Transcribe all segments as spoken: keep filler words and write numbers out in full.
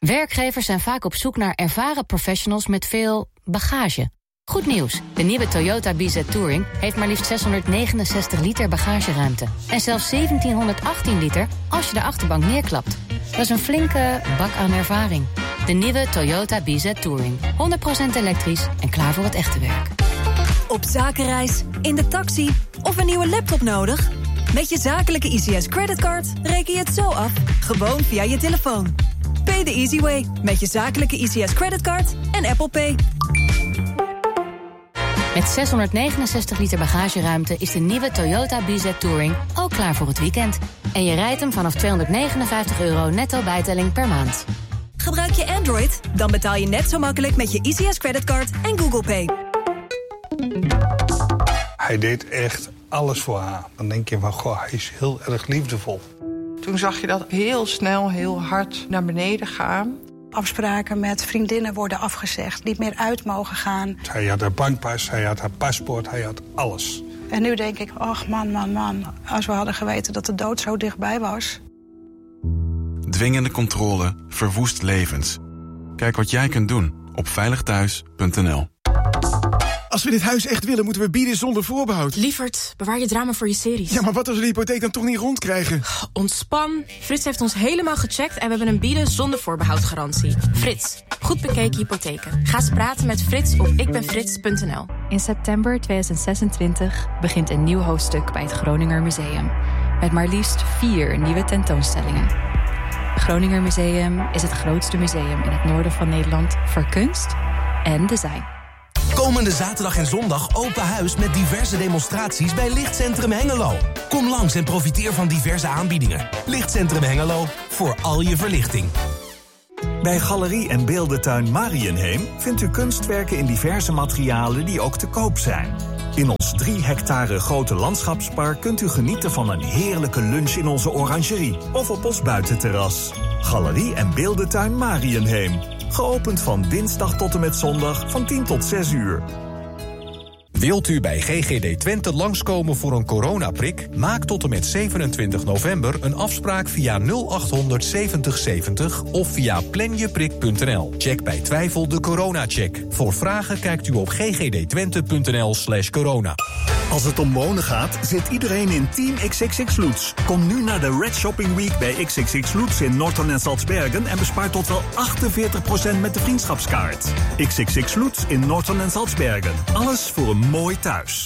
Werkgevers zijn vaak op zoek naar ervaren professionals met veel bagage. Goed nieuws, de nieuwe Toyota B Z Touring heeft maar liefst zeshonderdnegenenzestig liter bagageruimte. En zelfs zeventienhonderdachttien liter als je de achterbank neerklapt. Dat is een flinke bak aan ervaring. De nieuwe Toyota B Z Touring. honderd procent elektrisch en klaar voor het echte werk. Op zakenreis, in de taxi of een nieuwe laptop nodig? Met je zakelijke I C S creditcard reken je het zo af, gewoon via je telefoon. Pay the easy way, met je zakelijke I C S creditcard en Apple Pay. Met zeshonderdnegenenzestig liter bagageruimte is de nieuwe Toyota B Z Touring ook klaar voor het weekend. En je rijdt hem vanaf tweehonderdnegenenvijftig euro netto bijtelling per maand. Gebruik je Android? Dan betaal je net zo makkelijk met je I C S creditcard en Google Pay. Hij deed echt alles voor haar. Dan denk je van, goh, hij is heel erg liefdevol. Toen zag je dat heel snel, heel hard naar beneden gaan. Afspraken met vriendinnen worden afgezegd, niet meer uit mogen gaan. Hij had haar bankpas, hij had haar paspoort, hij had alles. En nu denk ik, ach man, man, man, als we hadden geweten dat de dood zo dichtbij was. Dwingende controle verwoest levens. Kijk wat jij kunt doen op veilig thuis punt n l. Als we dit huis echt willen, moeten we bieden zonder voorbehoud. Lievert, bewaar je drama voor je series. Ja, maar wat als we de hypotheek dan toch niet rondkrijgen? Ontspan. Frits heeft ons helemaal gecheckt en we hebben een bieden zonder voorbehoud garantie. Frits, goed bekeken hypotheken. Ga eens praten met Frits op ikbenfrits punt n l. In september tweeduizend zesentwintig begint een nieuw hoofdstuk bij het Groninger Museum. Met maar liefst vier nieuwe tentoonstellingen. Het Groninger Museum is het grootste museum in het noorden van Nederland voor kunst en design. Komende zaterdag en zondag open huis met diverse demonstraties bij Lichtcentrum Hengelo. Kom langs en profiteer van diverse aanbiedingen. Lichtcentrum Hengelo, voor al je verlichting. Bij Galerie en Beeldentuin Mariënheem vindt u kunstwerken in diverse materialen die ook te koop zijn. In ons drie hectare grote landschapspark kunt u genieten van een heerlijke lunch in onze orangerie of op ons buitenterras. Galerie en Beeldentuin Mariënheem. Geopend van dinsdag tot en met zondag van tien tot zes uur. Wilt u bij G G D Twente langskomen voor een coronaprik? Maak tot en met zevenentwintig november een afspraak via nul achthonderd zeventig zeventig of via planjeprik punt n l. Check bij twijfel de coronacheck. Voor vragen kijkt u op ggdtwente.nl slash corona. Als het om wonen gaat, zit iedereen in Team X X X Lutz. Kom nu naar de Red Shopping Week bij X X X Lutz in Norton en Salzbergen en bespaar tot wel achtenveertig procent met de vriendschapskaart. X X X Lutz in Norton en Salzbergen. Alles voor een mooi thuis.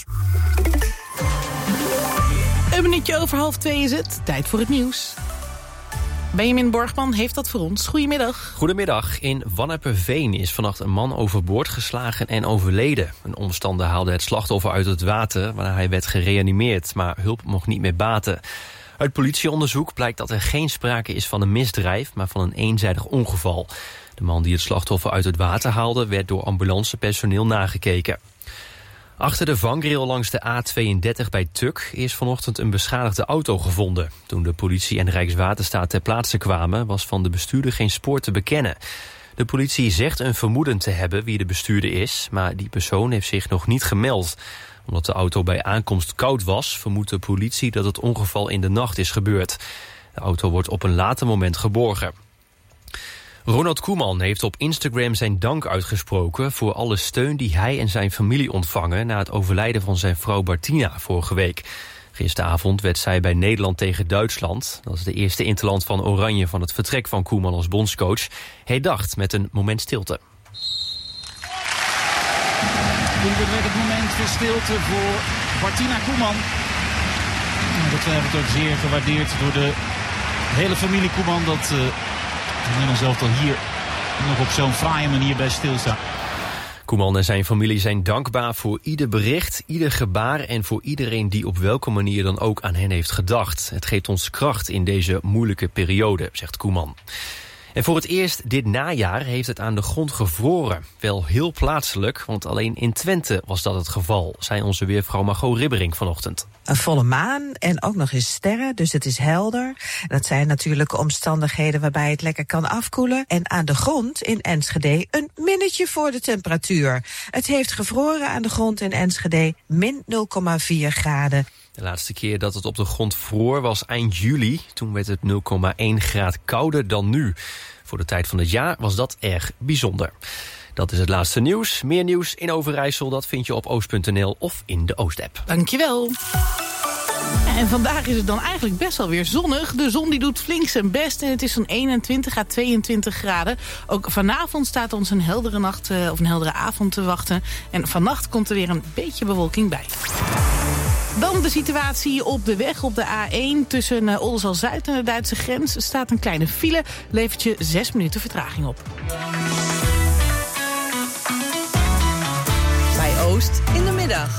Een minuutje over half twee is het. Tijd voor het nieuws. Benjamin Borgman heeft dat voor ons. Goedemiddag. Goedemiddag. In Wanneperveen is vannacht een man overboord geslagen en overleden. Een omstander haalde het slachtoffer uit het water, waarna hij werd gereanimeerd, maar hulp mocht niet meer baten. Uit politieonderzoek blijkt dat er geen sprake is van een misdrijf, maar van een eenzijdig ongeval. De man die het slachtoffer uit het water haalde, werd door ambulancepersoneel nagekeken. Achter de vangrail langs de A tweeëndertig bij Tuk is vanochtend een beschadigde auto gevonden. Toen de politie en Rijkswaterstaat ter plaatse kwamen, was van de bestuurder geen spoor te bekennen. De politie zegt een vermoeden te hebben wie de bestuurder is, maar die persoon heeft zich nog niet gemeld. Omdat de auto bij aankomst koud was, vermoedt de politie dat het ongeval in de nacht is gebeurd. De auto wordt op een later moment geborgen. Ronald Koeman heeft op Instagram zijn dank uitgesproken voor alle steun die hij en zijn familie ontvangen na het overlijden van zijn vrouw Bartina vorige week. Gisteravond werd zij bij Nederland tegen Duitsland, dat is de eerste interland van Oranje van het vertrek van Koeman als bondscoach, herdacht met een moment stilte. Dit werd het moment van stilte voor Bartina Koeman. Dat werd ook zeer gewaardeerd door de hele familie Koeman, dat uh, Nederland zelf al hier nog op zo'n fraaie manier bij stilstaan. Koeman en zijn familie zijn dankbaar voor ieder bericht, ieder gebaar en voor iedereen die op welke manier dan ook aan hen heeft gedacht. Het geeft ons kracht in deze moeilijke periode, zegt Koeman. En voor het eerst dit najaar heeft het aan de grond gevroren. Wel heel plaatselijk, want alleen in Twente was dat het geval, zei onze weervrouw Margot Ribberink vanochtend. Een volle maan en ook nog eens sterren, dus het is helder. Dat zijn natuurlijke omstandigheden waarbij het lekker kan afkoelen. En aan de grond in Enschede een minnetje voor de temperatuur. Het heeft gevroren aan de grond in Enschede, min nul komma vier graden. De laatste keer dat het op de grond vroor was eind juli. Toen werd het nul komma één graad kouder dan nu. Voor de tijd van het jaar was dat erg bijzonder. Dat is het laatste nieuws. Meer nieuws in Overijssel, dat vind je op oost punt n l of in de Oost-app. Dankjewel. En vandaag is het dan eigenlijk best wel weer zonnig. De zon die doet flink zijn best en het is zo'n eenentwintig à tweeëntwintig graden. Ook vanavond staat ons een heldere nacht uh, of een heldere avond te wachten. En vannacht komt er weer een beetje bewolking bij. Dan de situatie op de weg op de A één. Tussen uh, Oldenzaal-Zuid en de Duitse grens staat een kleine file. Levert je zes minuten vertraging op. Bij Oost in de middag.